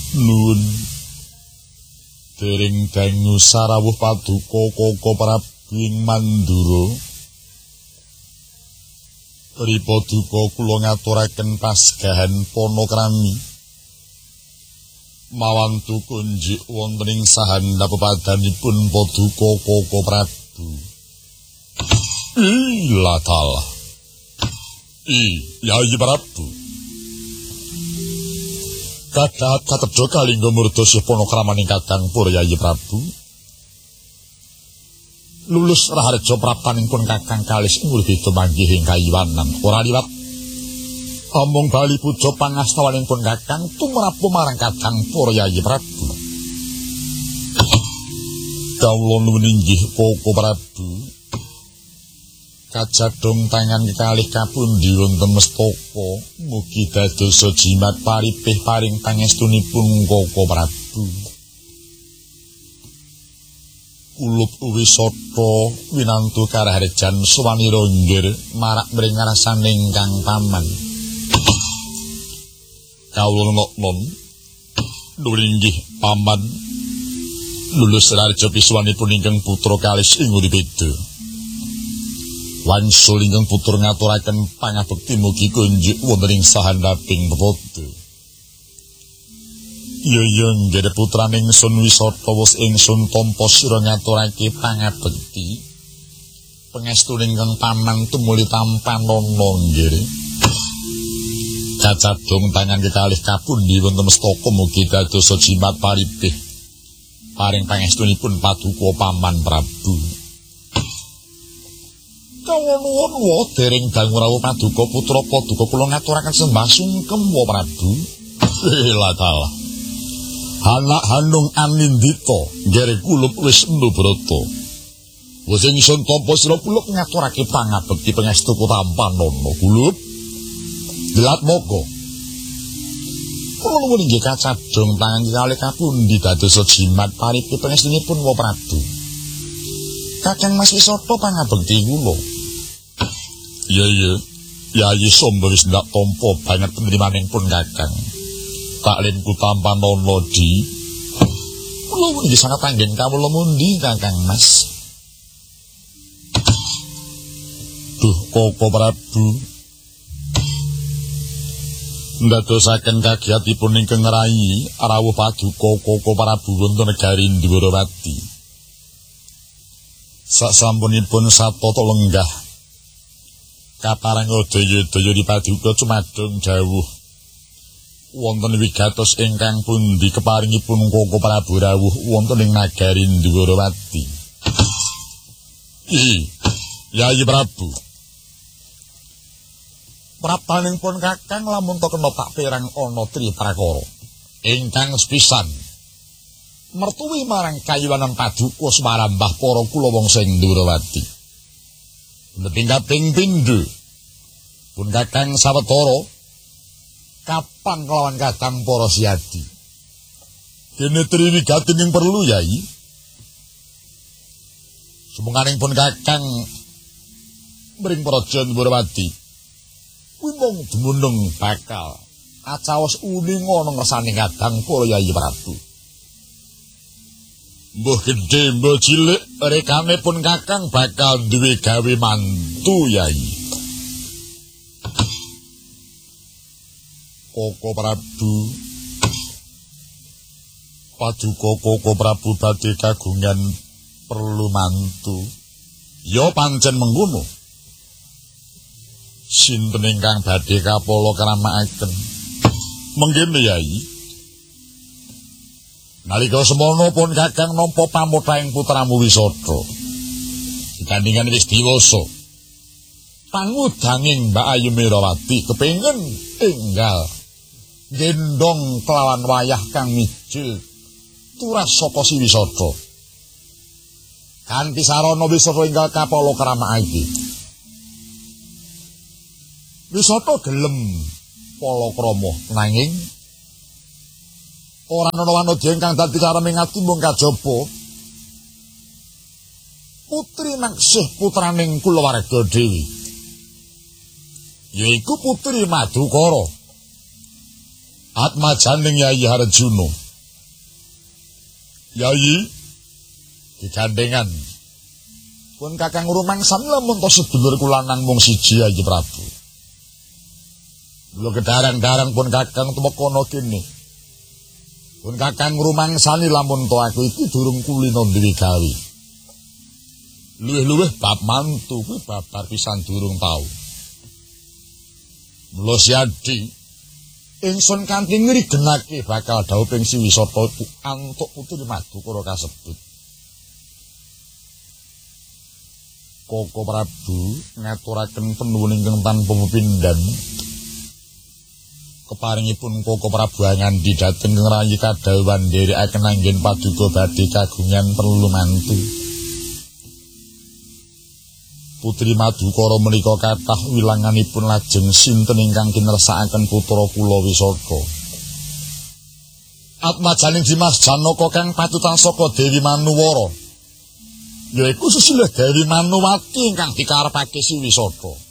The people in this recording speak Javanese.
Nun dering dangu sarawuh paduka Koko Prabu ing Mandura. Ripa duka kula ngaturaken pasgahan Panakrami. Mawantu kunjik wonten ing sahanda pepadanipun paduka Koko Prabu. Ilatala. Yayi Prabu. Kadhat katedha kalingga murda sih Panakramaning Kakang Pur Yayi Prabu. Lulus raharja praptanipun Kakang kalis ngurbi tumanggih ing kayiwanan ora liwat. Omong bali puja pangastawanipun Kakang tumrapu marang Kakang Pur Yayi Prabu. Kawula nuwun inggih Koko Prabu. Kajadong tangan kekalih kapundi wonten mestaka mugi dadosa jimat paripih paring pangestunipun Koko Prabu. Kulup Wisata winantu karaharjan suwani ronggir marak mring ngrasane ingkang paman. Kawula non nuwun inggih paman lulus raharja pisuwanipun ingkang putra kalis ing uripeda. Wangsul ingkang putur ngaturaken pangabekti mugi kunjuk wonten ing sahandaping pepodo. Iya nggih putraning Sun Wisata wis ingsun tampa sira ngaturake pangabekti. Pangestuning ingkang paman tumuli tampanana nggih. Cacadhong tangan kekalih kapundi wonten mestaka mugi dadosa jimat paripih paring pangestunipun paduka paman Prabu. Kawon wa dereng dangu rawuh paduka putra paduka kula ngaturaken sembah sungkem wa Prabu. Ilatala. Anak Hanung Anindita nggere kulup wis Nubrata. Wis ingsun tampa sira kulup ngaturake pangabekti pangestu tampanana kulup. Dilat moko. Kula nuwun inggih kacadhong tangan kalih kapundi dadosa jimat paripih pangestunipun wa Prabu. Kakang Mas Wisata pangabekti kula. Iya. Yayi Samba wis ndak tampa banget penerimanipun Kakang. Taklinku tampanana di. Kula niki sangat anggen kawula mundi Kakang Mas. Duh Koko Prabu. Ndadosaken kagiyatipun ingkang rayi rawuh paduka Koko Prabu wonten negari Ndwarawati. Sasampunipun satata lenggah kaparang daya-daya di paduka cumadung jawuh wonten wigatos ingkang pundi keparingipun Koko Prabu rawuh wonten ing nagari Ndwarawati. Yayi Prabu. Praptanipun Kakang lamun to kena tak perang ana triprakara ingkang sepisan mertuwi marang kayiwanan paduka smarambah para kula wangsa ing Ndwarawati. Tingkating pindho pun Kakang sawetara kapan kelawan Kakang para siyadi. Dene triwigating perlu Yai. Sumangkaning pun Kakang mring praja Ndwarawati. Kuwi mung dumunung bakal acaos uning ana ngersane Kakang para Yayi Prabu. Mbah gedhe mbah cilik rekane pun Kakang bakal duwe gawe mantu Yai. Koko Prabu paduka Koko Prabu badhe kagungan perlu mantu. Ya pancen mengkono. Sinten ingkang badhe kapala kramakaken? Menggene Yai. Nalika semono pun Kakang nampa pamuthaing putramu Wisata. Dikandhingan wis diwasa. Pangudanging Mbak Ayu Merawati kepengin enggal gendong kelawan wayah kang mijil turas saka si Wisata. Kanthi sarana Wisata enggal kapala kramakaken. Wisata gelem palakrama nanging ora ana wanodya ingkang dadi kareming ati mung kajaba putri naksih putraning kulawarga Dewi yaiku Putri Madukara. Atmajaning Yayi Harjuna. Yayi digandengan. Pun Kakang rumangsan lamun to sedulur kula nang mung siji Yayi Prabu. Lho kedarang-darang pun Kakang tumekono kene. Pun Kakang rumangsani lamun to aku iki durung kulino duwe gawe. Luwih-luwih bab mantu kuwi babar pisan durung tau. Mula Siadi ingsun kanthi ngrigenake bakal dawuh ping Siwisata antuk putri Madukara kasebut. Koko Prabu ngaturaken penuwun ingkang tanpa pepindhan. Keparingipun Koko Prabu ngandhi dhateng Rayi Kadhawan nderekaken anggen paduka badhe kagungan perlu mantu. Putri Madukara menika kathah wilanganipun lajeng sinten ingkang kinersakaken putra kula Wisaka. Atmajaning Dimas Janaka kang patutan saka Dewi Manuwara. Yaiku sesilih Dewi Manuwati ingkang dikarepake si Wisaka.